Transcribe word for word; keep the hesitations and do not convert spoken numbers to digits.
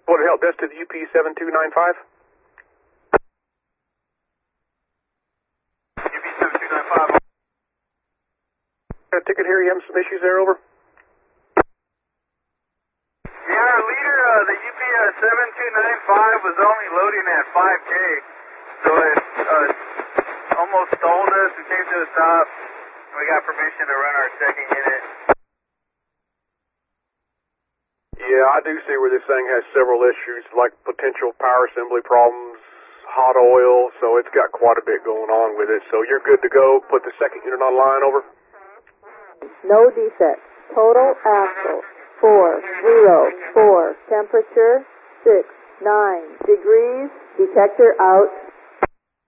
What help desk to the U P seven two nine five? U P seven two nine five. Got a ticket here, you having some issues there, over? Yeah, our leader, uh, the U P seven two nine five was only loading at five K, so it uh, almost stalled us. We came to a stop, and we got permission to run our second unit. Yeah, I do see where this thing has several issues, like potential power assembly problems, hot oil, so it's got quite a bit going on with it. So you're good to go. Put the second unit online, over. No defects. Total axle, four, zero, four. Temperature, six, nine degrees. Detector out.